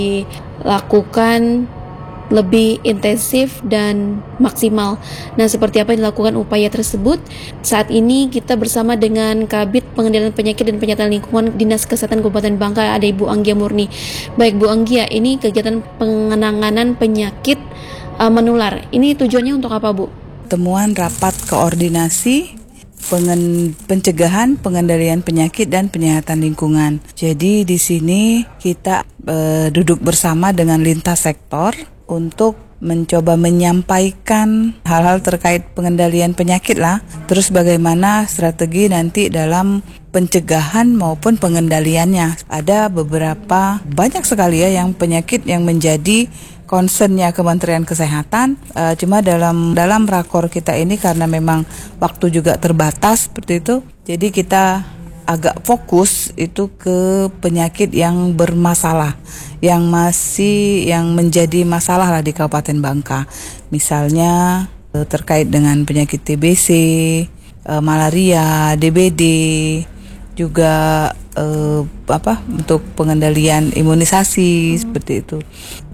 dilakukan lebih intensif dan maksimal. Nah, seperti apa yang dilakukan upaya tersebut? Saat ini kita bersama dengan Kabid Pengendalian Penyakit dan Penyertaan Lingkungan Dinas Kesehatan Kabupaten Bangka, ada Ibu Anggia Murni. Baik Bu Anggia, ini kegiatan penanganan penyakit menular. Ini tujuannya untuk apa, Bu? Temuan rapat koordinasi pencegahan, pengendalian penyakit dan penyehatan lingkungan. Jadi di sini kita duduk bersama dengan lintas sektor untuk mencoba menyampaikan hal-hal terkait pengendalian penyakit lah. Terus bagaimana strategi nanti dalam pencegahan maupun pengendaliannya. Ada banyak sekali ya yang penyakit yang menjadi concernnya Kementerian Kesehatan. Cuma dalam rakor kita ini karena memang waktu juga terbatas seperti itu. Jadi kita agak fokus itu ke penyakit yang bermasalah, yang menjadi masalah lah di Kabupaten Bangka. Misalnya terkait dengan penyakit TBC, malaria, DBD, juga untuk pengendalian imunisasi seperti itu.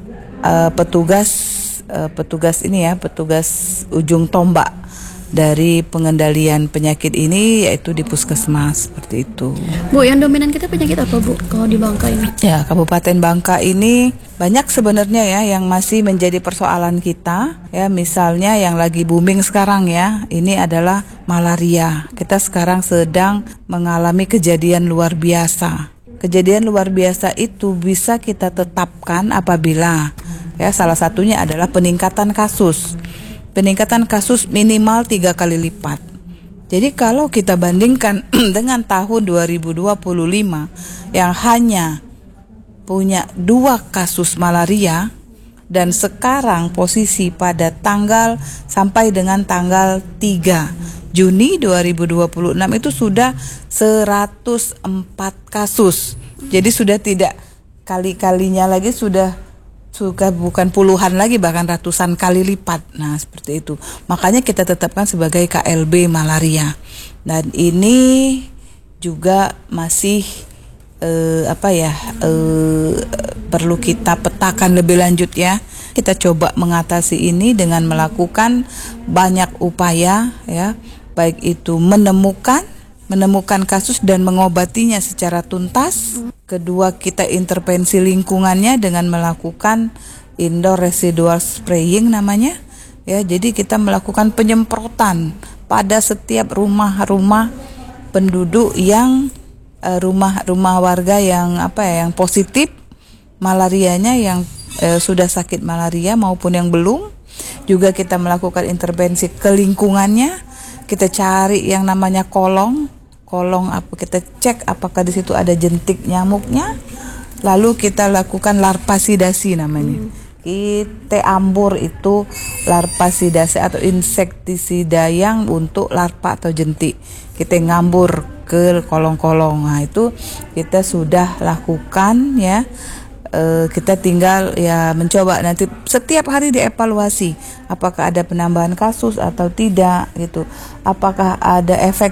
Petugas ujung tombak dari pengendalian penyakit ini yaitu di puskesmas seperti itu. Bu, yang dominan kita penyakit apa, Bu, kalau di Bangka ini? Ya, Kabupaten Bangka ini banyak sebenarnya ya yang masih menjadi persoalan kita. Ya, misalnya yang lagi booming sekarang ya, ini adalah malaria. Kita sekarang sedang mengalami kejadian luar biasa. Kejadian luar biasa itu bisa kita tetapkan apabila ya salah satunya adalah peningkatan kasus. Peningkatan kasus minimal 3 kali lipat. Jadi kalau kita bandingkan dengan tahun 2025 yang hanya punya 2 kasus malaria, dan sekarang posisi pada sampai dengan tanggal 3 Juni 2026 itu sudah 104 kasus. Jadi sudah tidak kali-kalinya lagi, sudah bukan puluhan lagi, bahkan ratusan kali lipat. Nah, seperti itu. Makanya kita tetapkan sebagai KLB malaria. Dan ini juga masih perlu kita petakan lebih lanjut ya. Kita coba mengatasi ini dengan melakukan banyak upaya ya, baik itu menemukan kasus dan mengobatinya secara tuntas. Kedua, kita intervensi lingkungannya dengan melakukan indoor residual spraying namanya. Ya, jadi kita melakukan penyemprotan pada setiap rumah-rumah penduduk yang rumah warga yang yang positif malarianya, yang sudah sakit malaria maupun yang belum. Juga kita melakukan intervensi ke lingkungannya. Kita cari yang namanya kolong kita cek apakah di situ ada jentik nyamuknya, lalu kita lakukan larvasidasi namanya. Kita ambur itu larvasidasi atau insektisida yang untuk larva atau jentik. Kita ngambur ke kolong-kolong. Nah, itu kita sudah lakukan ya. Kita tinggal ya mencoba nanti setiap hari dievaluasi apakah ada penambahan kasus atau tidak gitu, apakah ada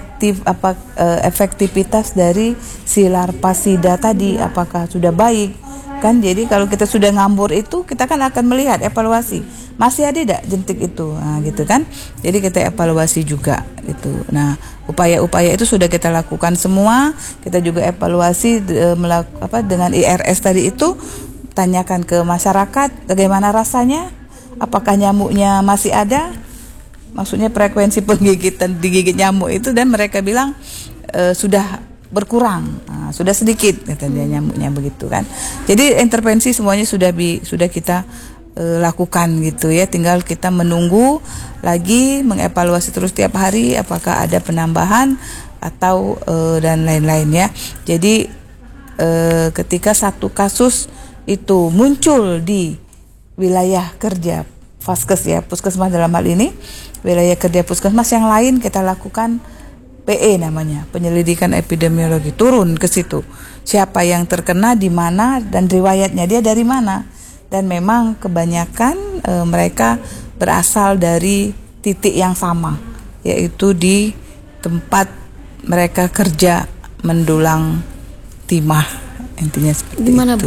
efektivitas dari si larvasida tadi, apakah sudah baik kan. Jadi kalau kita sudah ngambur itu, kita kan akan melihat evaluasi masih ada tidak jentik itu, nah gitu kan. Jadi kita evaluasi juga gitu. Nah, upaya-upaya itu sudah kita lakukan semua. Kita juga evaluasi dengan IRS tadi itu, tanyakan ke masyarakat bagaimana rasanya, apakah nyamuknya masih ada, maksudnya frekuensi penggigitan digigit nyamuk itu, dan mereka bilang sudah berkurang, sudah sedikit katanya nyamuknya begitu kan. Jadi intervensi semuanya sudah kita lakukan gitu ya. Tinggal kita menunggu lagi, mengevaluasi terus tiap hari apakah ada penambahan atau dan lain-lain ya. Jadi ketika satu kasus itu muncul di wilayah kerja Vaskes ya, puskesmas dalam hal ini, wilayah kerja puskesmas yang lain, kita lakukan PE namanya, penyelidikan epidemiologi, turun ke situ. Siapa yang terkena di mana dan riwayatnya dia dari mana. Dan memang kebanyakan mereka berasal dari titik yang sama, yaitu di tempat mereka kerja mendulang timah, intinya seperti itu.